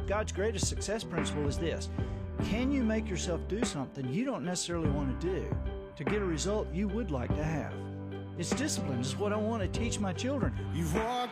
God's greatest success principle is this: can you make yourself do something you don't necessarily want to do to get a result you would like to have? It's discipline. It's what I want to teach my children. You've walked